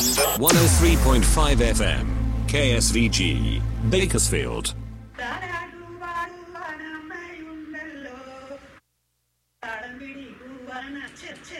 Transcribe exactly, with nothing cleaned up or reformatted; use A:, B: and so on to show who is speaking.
A: one oh three point five F M, K S V G, Bakersfield.
B: താളം പിടിക്കുവാന ചെ ചെ